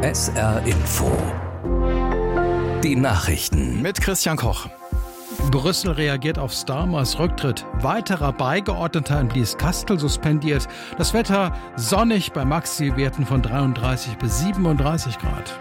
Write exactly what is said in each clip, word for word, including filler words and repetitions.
S R Info. Die Nachrichten. Mit Christian Koch. Brüssel reagiert auf Starmers Rücktritt. Weiterer Beigeordneter in Blieskastel suspendiert. Das Wetter sonnig bei Maxi-Werten von dreiunddreißig bis siebenunddreißig Grad.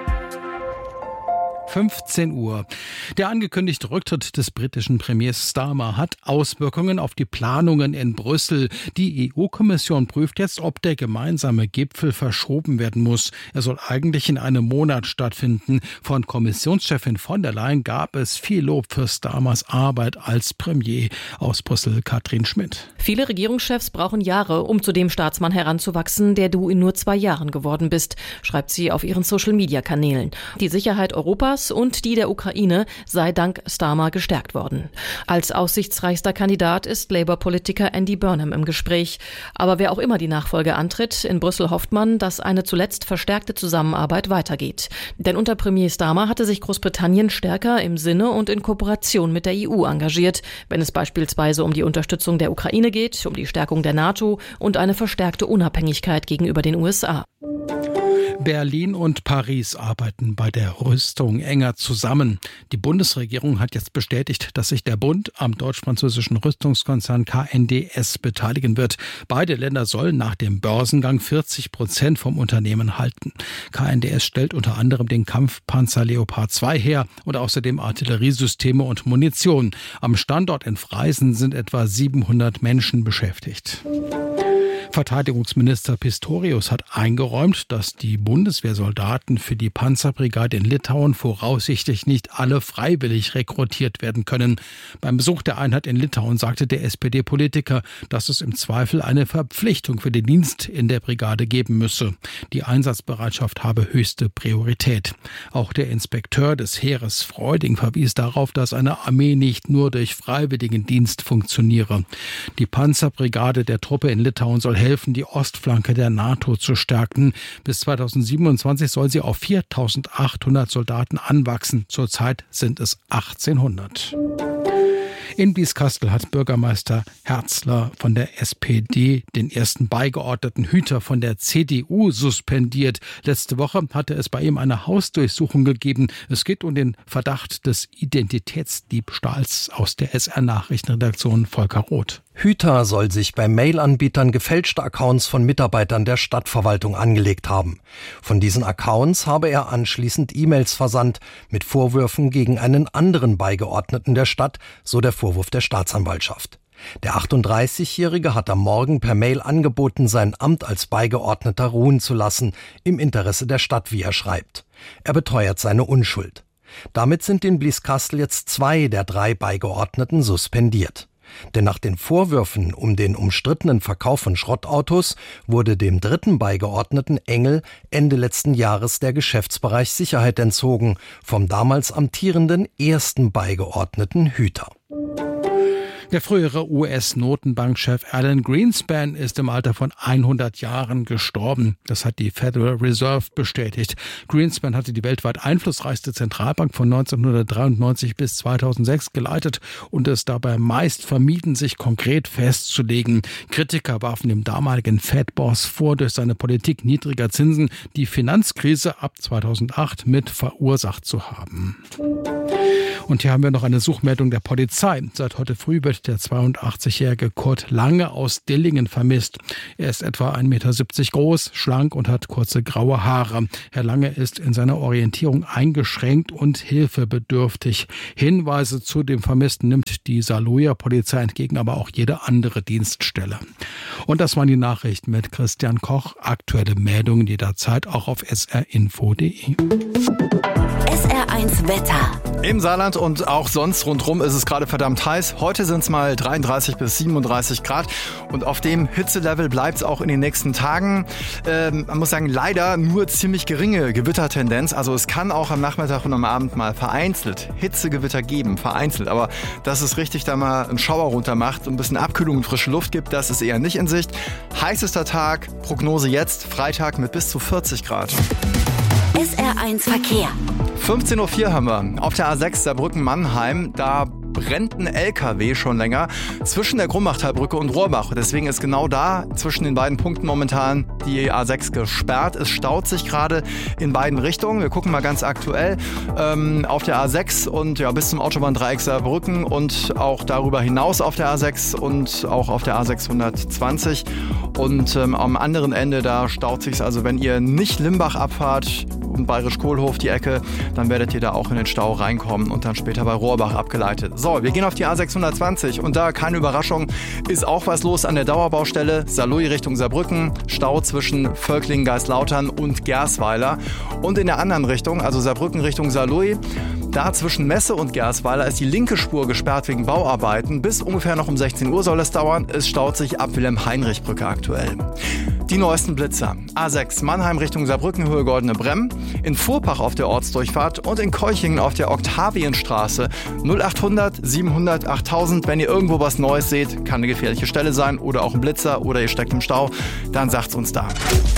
fünfzehn Uhr. Der angekündigte Rücktritt des britischen Premiers Starmer hat Auswirkungen auf die Planungen in Brüssel. Die E U-Kommission prüft jetzt, ob der gemeinsame Gipfel verschoben werden muss. Er soll eigentlich in einem Monat stattfinden. Von Kommissionschefin von der Leyen gab es viel Lob für Starmers Arbeit als Premier. Aus Brüssel Katrin Schmidt. Viele Regierungschefs brauchen Jahre, um zu dem Staatsmann heranzuwachsen, der du in nur zwei Jahren geworden bist, schreibt sie auf ihren Social-Media-Kanälen. Die Sicherheit Europas und die der Ukraine sei dank Starmer gestärkt worden. Als aussichtsreichster Kandidat ist Labour-Politiker Andy Burnham im Gespräch. Aber wer auch immer die Nachfolge antritt, in Brüssel hofft man, dass eine zuletzt verstärkte Zusammenarbeit weitergeht. Denn unter Premier Starmer hatte sich Großbritannien stärker im Sinne und in Kooperation mit der E U engagiert, wenn es beispielsweise um die Unterstützung der Ukraine geht, um die Stärkung der NATO und eine verstärkte Unabhängigkeit gegenüber den U S A. Berlin und Paris arbeiten bei der Rüstung enger zusammen. Die Bundesregierung hat jetzt bestätigt, dass sich der Bund am deutsch-französischen Rüstungskonzern K N D S beteiligen wird. Beide Länder sollen nach dem Börsengang vierzig Prozent vom Unternehmen halten. K N D S stellt unter anderem den Kampfpanzer Leopard zwei her und außerdem Artilleriesysteme und Munition. Am Standort in Freisen sind etwa siebenhundert Menschen beschäftigt. Verteidigungsminister Pistorius hat eingeräumt, dass die Bundeswehrsoldaten für die Panzerbrigade in Litauen voraussichtlich nicht alle freiwillig rekrutiert werden können. Beim Besuch der Einheit in Litauen sagte der S P D-Politiker, dass es im Zweifel eine Verpflichtung für den Dienst in der Brigade geben müsse. Die Einsatzbereitschaft habe höchste Priorität. Auch der Inspekteur des Heeres Freuding verwies darauf, dass eine Armee nicht nur durch Freiwilligendienst funktioniere. Die Panzerbrigade der Truppe in Litauen soll helfen, die Ostflanke der NATO zu stärken. Bis zweitausendsiebenundzwanzig soll sie auf viertausendachthundert Soldaten anwachsen. Zurzeit sind es achtzehnhundert. In Blieskastel hat Bürgermeister Herzler von der S P D den ersten beigeordneten Hüter von der C D U suspendiert. Letzte Woche hatte es bei ihm eine Hausdurchsuchung gegeben. Es geht um den Verdacht des Identitätsdiebstahls. Aus der S R-Nachrichtenredaktion Volker Roth. Hüter soll sich bei Mail-Anbietern gefälschte Accounts von Mitarbeitern der Stadtverwaltung angelegt haben. Von diesen Accounts habe er anschließend E-Mails versandt mit Vorwürfen gegen einen anderen Beigeordneten der Stadt, so der Vorwurf der Staatsanwaltschaft. Der achtunddreißigjährige hat am Morgen per Mail angeboten, sein Amt als Beigeordneter ruhen zu lassen, im Interesse der Stadt, wie er schreibt. Er beteuert seine Unschuld. Damit sind in Blieskastel jetzt zwei der drei Beigeordneten suspendiert. Denn nach den Vorwürfen um den umstrittenen Verkauf von Schrottautos wurde dem dritten Beigeordneten Engel Ende letzten Jahres der Geschäftsbereich Sicherheit entzogen, vom damals amtierenden ersten Beigeordneten Hüter. Der frühere U S-Notenbankchef Alan Greenspan ist im Alter von hundert Jahren gestorben. Das hat die Federal Reserve bestätigt. Greenspan hatte die weltweit einflussreichste Zentralbank von neunzehnhundertdreiundneunzig bis zweitausendsechs geleitet und es dabei meist vermieden, sich konkret festzulegen. Kritiker warfen dem damaligen Fed-Boss vor, durch seine Politik niedriger Zinsen die Finanzkrise ab zweitausendacht mit verursacht zu haben. Und hier haben wir noch eine Suchmeldung der Polizei. Seit heute früh wird der zweiundachtzigjährige Kurt Lange aus Dillingen vermisst. Er ist etwa ein Meter siebzig groß, schlank und hat kurze graue Haare. Herr Lange ist in seiner Orientierung eingeschränkt und hilfebedürftig. Hinweise zu dem Vermissten nimmt die Saarlouis-Polizei entgegen, aber auch jede andere Dienststelle. Und das waren die Nachrichten mit Christian Koch. Aktuelle Meldungen jederzeit auch auf s r info punkt d e. S R eins Wetter. Im Saarland und auch sonst rundherum ist es gerade verdammt heiß. Heute sind es mal dreiunddreißig bis siebenunddreißig Grad und auf dem Hitzelevel bleibt es auch in den nächsten Tagen. Ähm, man muss sagen, leider nur ziemlich geringe Gewittertendenz. Also es kann auch am Nachmittag und am Abend mal vereinzelt Hitzegewitter geben, vereinzelt. Aber dass es richtig da mal einen Schauer runter macht und ein bisschen Abkühlung und frische Luft gibt, das ist eher nicht in Sicht. Heißester Tag, Prognose jetzt, Freitag mit bis zu vierzig Grad. S R eins Verkehr. fünfzehn Uhr vier haben wir. Auf der A sechs Saarbrücken-Mannheim, da brennt ein L K W schon länger zwischen der Grumbachtalbrücke und Rohrbach. Deswegen ist genau da zwischen den beiden Punkten momentan die A sechs gesperrt. Es staut sich gerade in beiden Richtungen. Wir gucken mal ganz aktuell ähm, auf der A sechs und ja, bis zum Autobahndreieck Saarbrücken und auch darüber hinaus auf der A sechs und auch auf der A sechshundertzwanzig. Und ähm, am anderen Ende, da staut sich also, wenn ihr nicht Limbach abfahrt und Bayerisch-Kohlhof die Ecke, dann werdet ihr da auch in den Stau reinkommen und dann später bei Rohrbach abgeleitet. So, wir gehen auf die A sechshundertzwanzig und da, keine Überraschung, ist auch was los an der Dauerbaustelle. Saarlouis Richtung Saarbrücken, Stau zwischen Völklingen, Geistlautern und Gersweiler. Und in der anderen Richtung, also Saarbrücken Richtung Saarlouis, da zwischen Messe und Gersweiler ist die linke Spur gesperrt wegen Bauarbeiten. Bis ungefähr noch um sechzehn Uhr soll es dauern. Es staut sich ab Wilhelm-Heinrich-Brücke aktuell. Die neuesten Blitzer. A sechs Mannheim Richtung Saarbrücken, Höhe Goldene Bremm. In Furpach auf der Ortsdurchfahrt und in Keuchingen auf der Octavienstraße. null achthundert siebenhundert achttausend. Wenn ihr irgendwo was Neues seht, kann eine gefährliche Stelle sein oder auch ein Blitzer oder ihr steckt im Stau, dann sagt's uns da.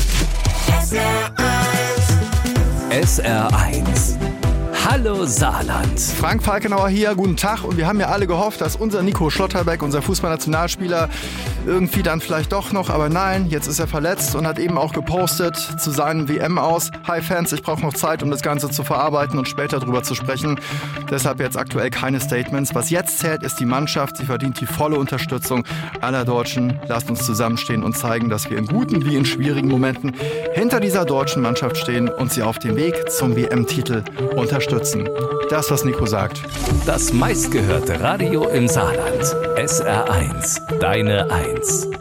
S R eins. Hallo Saarland. Frank Falkenauer hier, guten Tag. Und wir haben ja alle gehofft, dass unser Nico Schlotterbeck, unser Fußballnationalspieler, irgendwie dann vielleicht doch noch, aber nein, jetzt ist er verletzt und hat eben auch gepostet zu seinen W M aus. Hi Fans, ich brauche noch Zeit, um das Ganze zu verarbeiten und später drüber zu sprechen. Deshalb jetzt aktuell keine Statements. Was jetzt zählt, ist die Mannschaft. Sie verdient die volle Unterstützung aller Deutschen. Lasst uns zusammenstehen und zeigen, dass wir in guten wie in schwierigen Momenten hinter dieser deutschen Mannschaft stehen und sie auf dem Weg zum W M-Titel unterstützen. Das, was Nico sagt. Das meistgehörte Radio im Saarland. S R eins. Deine Eins.